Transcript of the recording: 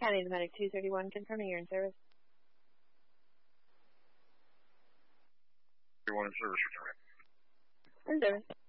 County Medic 231, confirming you're in service. 31 in service, returning. In service.